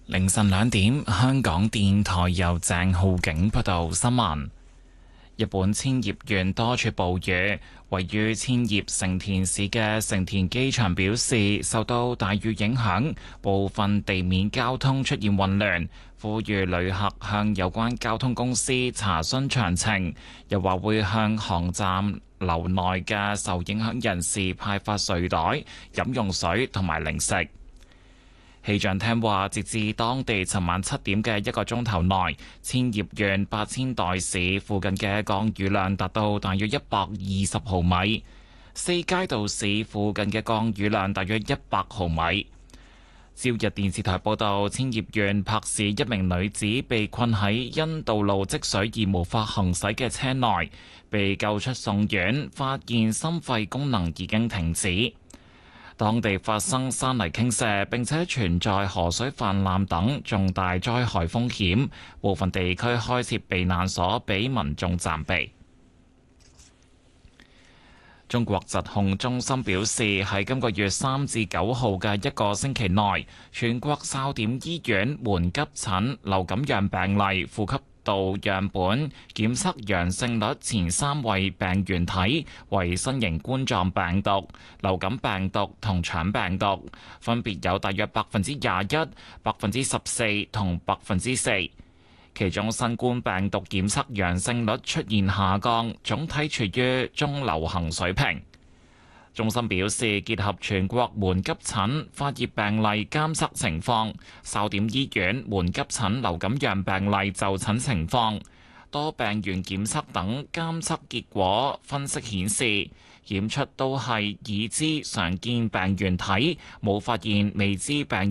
凌晨2點，香港電台由鄭浩景報道新聞。日本千葉縣多處暴雨，位於千葉成田市嘅成田機場表示，受到大雨影響，部分地面交通出現混亂，呼籲旅客向有關交通公司查詢詳情，又話會向航站樓內嘅受影響人士派發睡袋、飲用水同埋零食。氣象廳話，截至當地尋晚7點嘅1個鐘頭內，千葉縣八千代市附近嘅降雨量達到大約120毫米，四階道市附近嘅降雨量大約100毫米。朝日電視台報道，千葉縣柏市一名女子被困喺因道路積水而無法行駛嘅車內，被救出送院，發現心肺功能已經停止。當地發生山泥傾瀉，並且存在河水泛濫等重大災害風險，部分地區開設避難所俾民眾暫避。中國疾控中心表示，喺今個月3至9號嘅1個星期內，全國哨點醫院門急診流感樣病例、呼吸道樣本檢測陽性率前3位病原體為新型冠狀病毒、流感病毒同腸病毒，分別有大約21%、14%同4%。其中新冠病毒檢測陽性率出現下降，總體處於中流行水平。中心表示，結合全國門急診發熱病例監測情況、哨點醫院門急診流感樣病例就診情況、多病原檢測等監測結果分析顯示，檢出都係已知常見病原體，冇發現未知病